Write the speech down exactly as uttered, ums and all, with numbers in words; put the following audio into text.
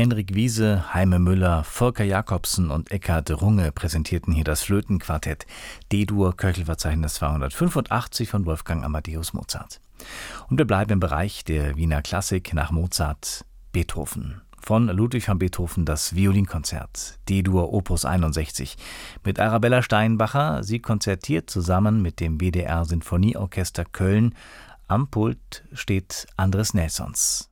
Henrik Wiese, Heime Müller, Volker Jacobsen und Eckhard Runge präsentierten hier das Flötenquartett D-Dur, Köchelverzeichnis zweihundertfünfundachtzig von Wolfgang Amadeus Mozart. Und wir bleiben im Bereich der Wiener Klassik nach Mozart, Beethoven. Von Ludwig van Beethoven das Violinkonzert, D-Dur Opus einundsechzig, mit Arabella Steinbacher. Sie konzertiert zusammen mit dem W D R Sinfonieorchester Köln. Am Pult steht Andres Nelsons.